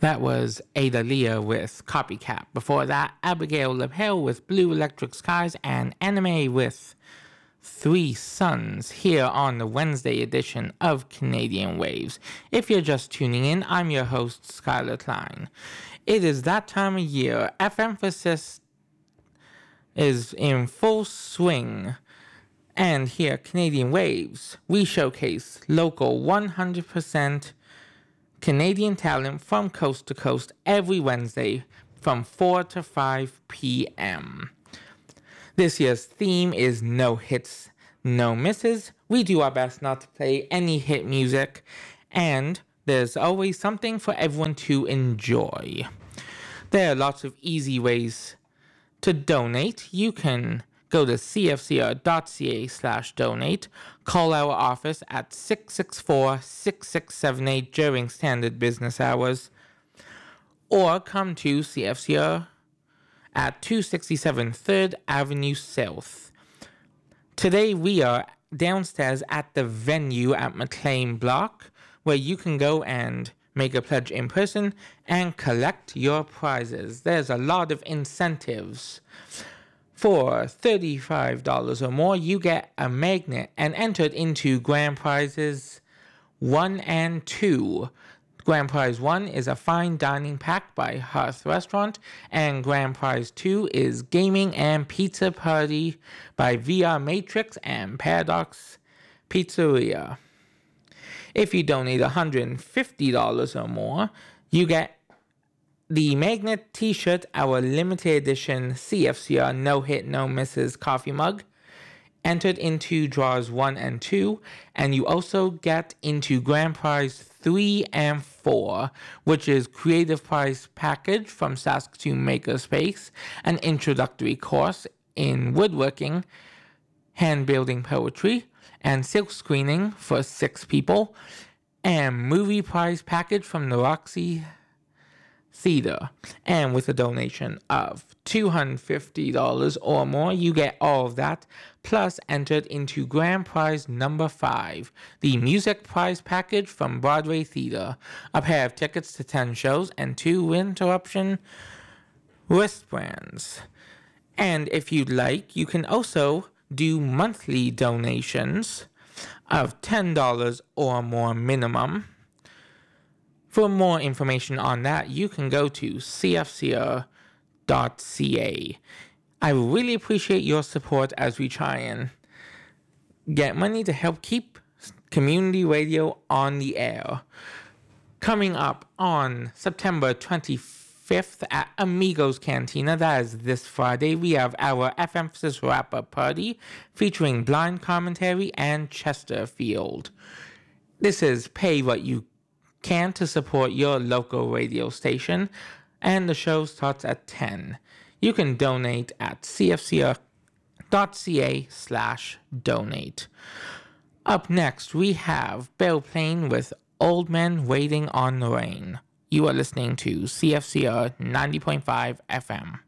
That was Ada Leah with Copycat. Before that, Abigail LaBelle with Blue Electric Skies and Anime with Three Suns here on the Wednesday edition of Canadian Waves. If you're just tuning in, I'm your host, Skylar Klein. It is that time of year. F-Emphasis is in full swing. And here, Canadian Waves, we showcase local 100% Canadian talent from coast to coast every Wednesday from 4 to 5 p.m. This year's theme is no hits, no misses. We do our best not to play any hit music, and there's always something for everyone to enjoy. There are lots of easy ways to donate. You can go to cfcr.ca/donate, call our office at 664-6678 during standard business hours, or come to CFCR at 267 3rd Avenue South. Today we are downstairs at the venue at McLean Block, where you can go and make a pledge in person and collect your prizes. There's a lot of incentives. For $35 or more, you get a magnet and entered into grand prizes 1 and 2. Grand prize 1 is a fine dining pack by Hearth Restaurant, and grand prize 2 is gaming and pizza party by VR Matrix and Paradox Pizzeria. If you donate $150 or more, you get the Magnet t-shirt, our limited edition CFCR No Hit No Misses coffee mug, entered into draws 1 and 2, and you also get into grand prize 3 and 4, which is creative prize package from Saskatoon Makerspace, an introductory course in woodworking, hand building poetry, and silk screening for 6 people, and movie prize package from the Roxy Theater. And with a donation of $250 or more, you get all of that, plus entered into grand prize number 5, the music prize package from Broadway Theater, a pair of tickets to 10 shows, and 2 interruption wristbands. And if you'd like, you can also do monthly donations of $10 or more minimum. For more information on that, you can go to cfcr.ca. I really appreciate your support as we try and get money to help keep community radio on the air. Coming up on September 25th at Amigos Cantina, that is this Friday, we have our F-Emphasis wrap-up party featuring blind commentary and Chesterfield. This is pay what you can to support your local radio station, and the show starts at 10. You can donate at cfcr.ca/donate. Up next, we have Belle Plaine with Old Men Waiting on the Rain. You are listening to CFCR 90.5 FM.